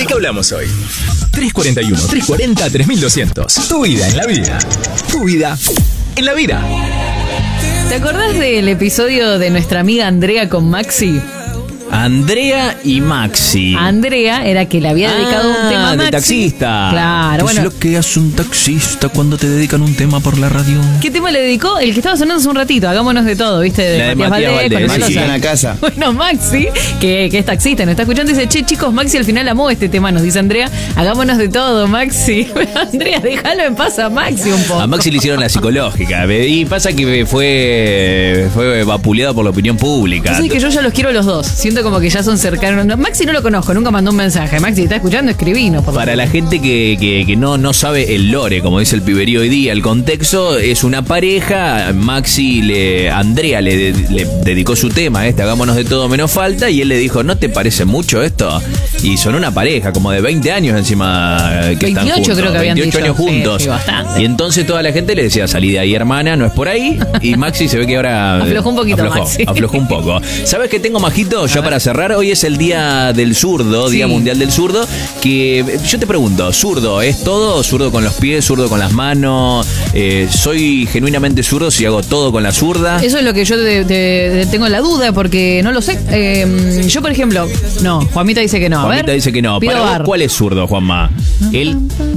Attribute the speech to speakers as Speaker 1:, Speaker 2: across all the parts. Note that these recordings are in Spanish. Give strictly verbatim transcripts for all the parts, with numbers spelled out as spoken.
Speaker 1: qué hablamos hoy? tres cuarenta y uno, tres cuarenta, tres mil doscientos. Tu vida en la vida. Tu vida en la vida.
Speaker 2: ¿Te acordás del episodio de nuestra amiga Andrea con Maxi?
Speaker 3: Andrea y Maxi.
Speaker 2: Andrea era que le había dedicado
Speaker 3: ah,
Speaker 2: un tema a Maxi.
Speaker 3: de taxista.
Speaker 2: Claro,
Speaker 3: ¿Qué
Speaker 2: bueno.
Speaker 3: es lo que hace un taxista cuando te dedican un tema por la radio?
Speaker 2: ¿Qué tema le dedicó? El que estaba sonando hace un ratito, hagámonos de todo, ¿viste? De,
Speaker 3: La de
Speaker 2: Matías
Speaker 3: Matías
Speaker 2: Valdés,
Speaker 3: Valdés,
Speaker 2: con el
Speaker 3: Maxi
Speaker 2: Sosa.
Speaker 3: en la casa.
Speaker 2: Bueno, Maxi, que, que es taxista, nos está escuchando, dice, che, chicos, Maxi al final amó este tema, nos dice Andrea, hagámonos de todo, Maxi. Andrea, déjalo en paz a Maxi un poco.
Speaker 3: A Maxi le hicieron la psicológica. Y pasa que fue, fue vapuleado por la opinión pública.
Speaker 2: Así que yo ya los quiero los dos. Siento como que ya son cercanos. No, Maxi no lo conozco, nunca mandó un mensaje. Maxi, ¿está escuchando? Escribinos. Por
Speaker 3: Para la gente que, que, que no, no sabe el lore, como dice el piberío hoy día, el contexto es una pareja. Maxi, le Andrea le, le dedicó su tema, este, hagámonos de todo menos falta, y él le dijo, ¿no te parece mucho esto? Y son una pareja, como de veinte años encima que están
Speaker 2: veintiocho
Speaker 3: juntos.
Speaker 2: creo que habían
Speaker 3: veintiocho
Speaker 2: dicho.
Speaker 3: años juntos.
Speaker 2: Sí, sí, bastante.
Speaker 3: Y entonces toda la gente le decía, salí de ahí, hermana, no es por ahí. Y Maxi se ve que ahora
Speaker 2: Aflojó un poquito,
Speaker 3: aflojó,
Speaker 2: Maxi.
Speaker 3: aflojó un poco. ¿Sabes qué tengo, Majito? Ya para cerrar, hoy es el Día del Zurdo, Día
Speaker 2: Sí.
Speaker 3: Mundial del Zurdo, que yo te pregunto, ¿zurdo es todo? ¿Zurdo con los pies? ¿Zurdo con las manos? Eh, ¿Soy genuinamente zurdo si hago todo con la zurda?
Speaker 2: Eso es lo que yo te, te- te tengo la duda porque no lo sé. Eh, yo, por ejemplo, no. Juanmita dice que no. A
Speaker 3: Juanmita
Speaker 2: ver,
Speaker 3: dice que no.
Speaker 2: pido
Speaker 3: Para vos,
Speaker 2: bar.
Speaker 3: ¿cuál es zurdo, Juanma? El,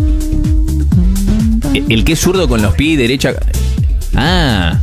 Speaker 3: el que es zurdo con los pies y derecha... Ah...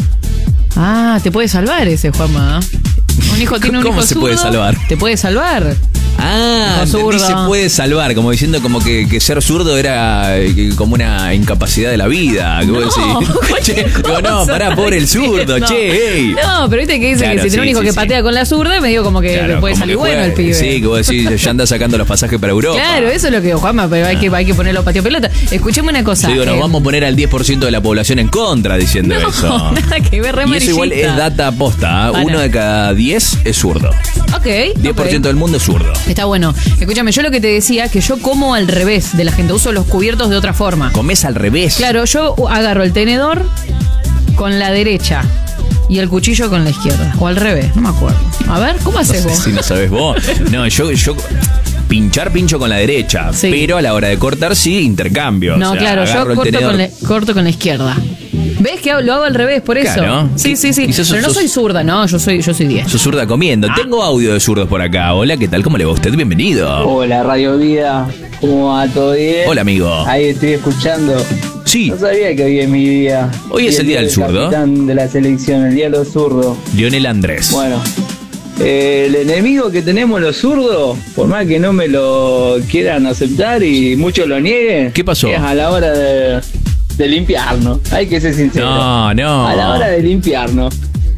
Speaker 2: Ah, te puede salvar ese, Juanma. Un hijo tiene un
Speaker 3: ¿Cómo
Speaker 2: hijo
Speaker 3: se puede
Speaker 2: zurdo,
Speaker 3: salvar?
Speaker 2: Te puede salvar.
Speaker 3: Ah,
Speaker 2: Hijo
Speaker 3: entendí,
Speaker 2: zurdo.
Speaker 3: se puede salvar, como diciendo como que, que ser zurdo era eh, como una incapacidad de la vida. Que vos
Speaker 2: No,
Speaker 3: decís, che,
Speaker 2: cualquier
Speaker 3: digo, no,
Speaker 2: cosa
Speaker 3: pará, pobre el zurdo,
Speaker 2: no.
Speaker 3: che, ey.
Speaker 2: No, pero viste que dice
Speaker 3: Claro,
Speaker 2: que si tiene un
Speaker 3: sí,
Speaker 2: hijo
Speaker 3: sí,
Speaker 2: que
Speaker 3: sí.
Speaker 2: patea con la zurda, me digo como que
Speaker 3: Claro,
Speaker 2: le puede
Speaker 3: como
Speaker 2: salir
Speaker 3: que
Speaker 2: bueno
Speaker 3: juega-
Speaker 2: el pibe.
Speaker 3: Sí, que vos decís, ya anda sacando los pasajes para Europa.
Speaker 2: Claro, eso es lo que digo, Juanma, pero hay que, hay que ponerlo patio pelota. Escuchame una cosa.
Speaker 3: Yo digo, nos
Speaker 2: eh,
Speaker 3: vamos a poner al diez por ciento de la población en contra diciendo
Speaker 2: no,
Speaker 3: eso.
Speaker 2: nada que ver, re
Speaker 3: Y eso igual es
Speaker 2: amarillista.
Speaker 3: data posta, ¿eh?
Speaker 2: Para.
Speaker 3: Uno de cada diez es zurdo.
Speaker 2: Ok.
Speaker 3: diez por ciento
Speaker 2: ok.
Speaker 3: del mundo es zurdo.
Speaker 2: Está bueno. Escúchame, yo lo que te decía, que yo como al revés de la gente, uso los cubiertos de otra forma.
Speaker 3: Comés al revés.
Speaker 2: Claro, yo agarro el tenedor con la derecha y el cuchillo con la izquierda. O al revés, no me acuerdo. A ver, ¿cómo
Speaker 3: No
Speaker 2: haces
Speaker 3: sé
Speaker 2: vos?
Speaker 3: si no sabes vos. No, yo, yo pinchar pincho con la derecha,
Speaker 2: Sí.
Speaker 3: pero a la hora de cortar sí intercambio.
Speaker 2: No,
Speaker 3: o sea,
Speaker 2: claro, yo
Speaker 3: agarro el
Speaker 2: corto
Speaker 3: tenedor.
Speaker 2: con, la, corto con la izquierda. ¿Ves que lo hago al revés por eso?
Speaker 3: Claro.
Speaker 2: Sí, sí, sí.
Speaker 3: Y sos-
Speaker 2: Pero no
Speaker 3: sos-
Speaker 2: soy zurda, no, yo soy yo soy diez.
Speaker 3: Sos zurda comiendo.
Speaker 2: Ah.
Speaker 3: Tengo audio de zurdos por acá. Hola, ¿qué tal? ¿Cómo le va a usted? Bienvenido.
Speaker 4: Hola Radio Vida, ¿cómo va? ¿Todo bien?
Speaker 3: Hola, amigo.
Speaker 4: Ahí estoy escuchando.
Speaker 3: Sí,
Speaker 4: No sabía que hoy es mi día.
Speaker 3: Hoy es el día del zurdo.
Speaker 4: Capitán de la selección, el día de los zurdos.
Speaker 3: Lionel Andrés.
Speaker 4: Bueno, eh, el enemigo que tenemos los zurdos, por más que no me lo quieran aceptar y muchos lo nieguen,
Speaker 3: ¿Qué pasó?
Speaker 4: es a la hora de, de limpiarnos. Hay que ser sincero.
Speaker 3: No, no.
Speaker 4: A la hora de limpiarnos.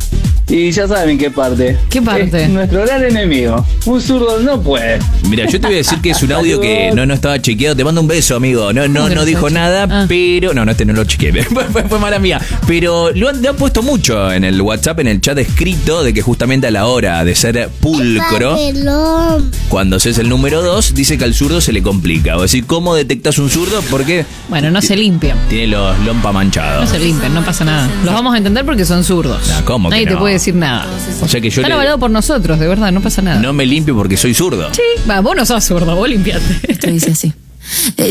Speaker 4: Y ya saben qué parte.
Speaker 2: ¿Qué parte?
Speaker 4: Es nuestro gran enemigo. Un zurdo no puede.
Speaker 3: Mira, yo te voy a decir que es un audio que no, no estaba chequeado. Te mando un beso, amigo. No, no,
Speaker 2: ¿Cómo que
Speaker 3: no
Speaker 2: no
Speaker 3: dijo
Speaker 2: estaba
Speaker 3: nada,
Speaker 2: chequeado? Ah.
Speaker 3: pero. No, no, este no lo chequeé. Fue, fue- fue mala mía. Pero lo han, le han puesto mucho en el WhatsApp, en el chat escrito, de que justamente a la hora de ser pulcro, cuando se es el número dos, dice que al zurdo se le complica. O decir, ¿cómo detectas un zurdo? Porque
Speaker 2: Bueno, no se limpian.
Speaker 3: tiene los lompa
Speaker 2: No
Speaker 3: manchados.
Speaker 2: se limpian, no pasa nada. Los vamos a entender porque son zurdos.
Speaker 3: No, ¿cómo que
Speaker 2: Nadie te
Speaker 3: no?
Speaker 2: puede decir nada.
Speaker 3: O sea que yo
Speaker 2: Están
Speaker 3: le-
Speaker 2: avalados por nosotros, de verdad, no pasa nada.
Speaker 3: no me limpio porque soy zurdo.
Speaker 2: Sí, va, vos no sos zurdo, vos limpiate.
Speaker 5: Esto dice así.